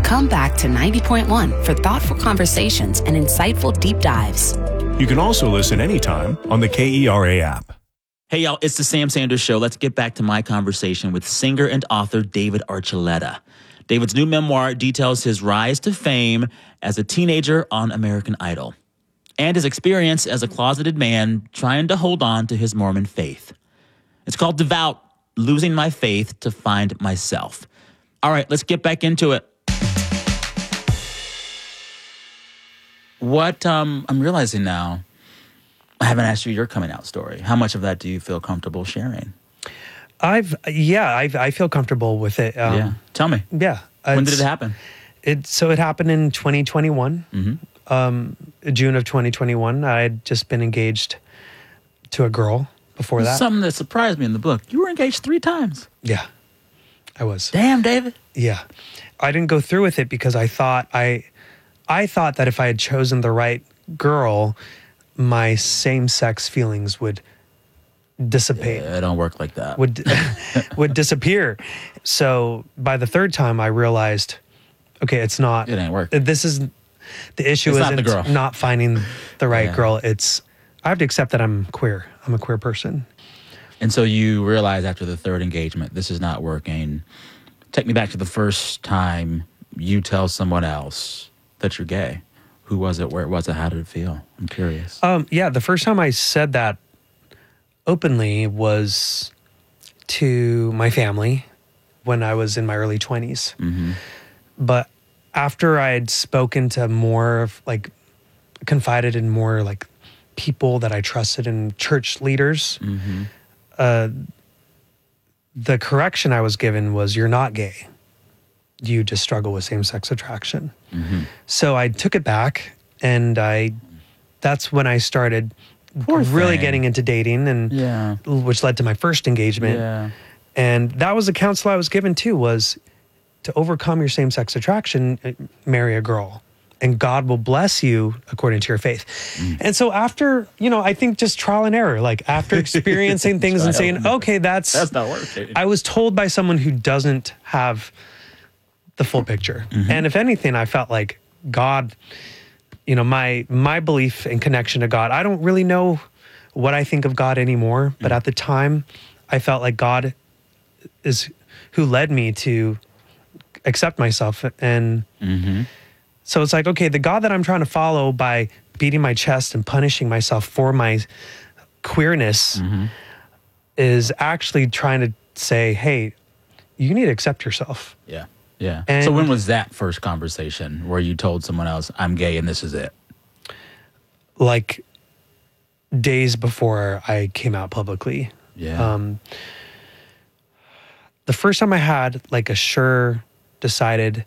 Come back to 90.1 for thoughtful conversations and insightful deep dives. You can also listen anytime on the KERA app. Hey, y'all, it's the Sam Sanders Show. Let's get back to my conversation with singer and author David Archuleta. David's new memoir details his rise to fame as a teenager on American Idol and his experience as a closeted man trying to hold on to his Mormon faith. It's called Devout, Losing My Faith to Find Myself. All right, let's get back into it. What I'm realizing now, I haven't asked you your coming out story. How much of that do you feel comfortable sharing? I feel comfortable with it. Tell me. Yeah. When did it happen? It happened in 2021, June of 2021. I had just been engaged to a girl before that. Something that surprised me in the book. You were engaged 3 times. Yeah, I was. Damn, David. Yeah. I didn't go through with it because I thought that if I had chosen the right girl, my same-sex feelings would dissipate. Yeah, it don't work like that. Would disappear. So by the 3rd time, I realized, okay, it's not. It ain't working. This is the issue. It's isn't not finding the right girl. It's I have to accept that I'm queer. I'm a queer person. And so you realize after the 3rd engagement, this is not working. Take me back to the first time you tell someone else that you're gay. Who was it? Where was it? How did it feel? I'm curious. The first time I said that openly was to my family when I was in my early 20s. Mm-hmm. But after I had spoken to more, confided in more, people that I trusted and church leaders, the correction I was given was, you're not gay. You just struggle with same-sex attraction. Mm-hmm. So I took it back, and that's when I started really getting into dating, and which led to my first engagement. Yeah. And that was the counsel I was given too, was to overcome your same-sex attraction, marry a girl, and God will bless you according to your faith. Mm. And so after, I think just trial and error, after experiencing things and saying, okay, that's not working. I was told by someone who doesn't have the full picture. Mm-hmm. And if anything, I felt like God, my belief and connection to God, I don't really know what I think of God anymore, but at the time I felt like God is who led me to accept myself. And so it's like, okay, the God that I'm trying to follow by beating my chest and punishing myself for my queerness is actually trying to say, hey, you need to accept yourself. Yeah. Yeah. And so when was that first conversation where you told someone else, I'm gay and this is it? Days before I came out publicly. Yeah. The first time I had a sure decided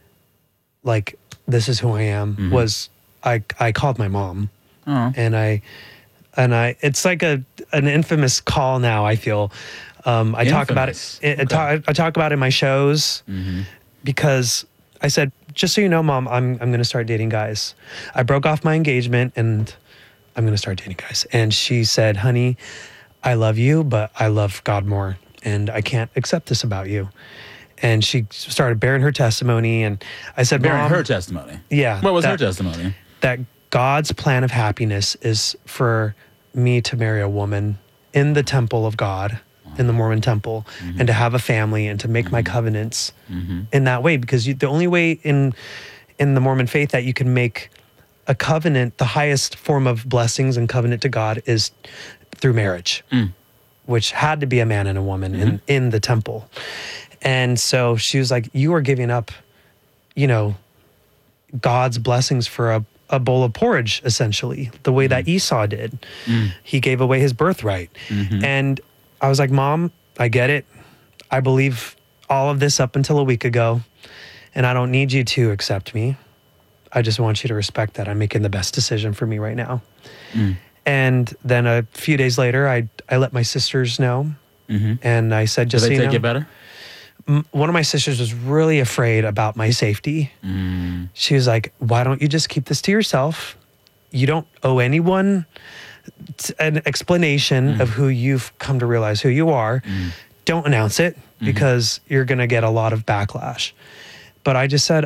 this is who I am was I called my mom. Oh. And I it's like an infamous call now, I feel. I talk about it. I talk about it in my shows because I said, just so you know, Mom, I'm going to start dating guys. I broke off my engagement and I'm going to start dating guys. And she said, honey, I love you, but I love God more. And I can't accept this about you. And she started bearing her testimony. And I said, bearing Mom, her testimony? Yeah. What was her testimony? That God's plan of happiness is for me to marry a woman in the temple of God, in the Mormon temple, and to have a family and to make my covenants in that way. Because the only way in the Mormon faith that you can make a covenant, the highest form of blessings and covenant to God, is through marriage, which had to be a man and a woman in the temple. And so she was like, you are giving up, God's blessings for a bowl of porridge, essentially, the way that Esau did. He gave away his birthright. And I was like, Mom, I get it. I believe all of this up until a week ago, and I don't need you to accept me. I just want you to respect that I'm making the best decision for me right now. And then a few days later, I let my sisters know, and I said, just so you know. Did they take it better? One of my sisters was really afraid about my safety. She was like, why don't you just keep this to yourself? You don't owe anyone an explanation of who you've come to realize who you are. Don't announce it because you're going to get a lot of backlash. But I just said,